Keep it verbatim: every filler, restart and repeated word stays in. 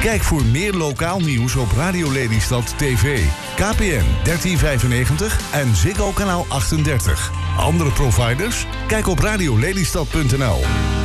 Kijk voor meer lokaal nieuws op Radio Lelystad T V, K P N dertien vijfennegentig en Ziggo kanaal achtendertig. Andere providers? Kijk op radiolelystad punt n l.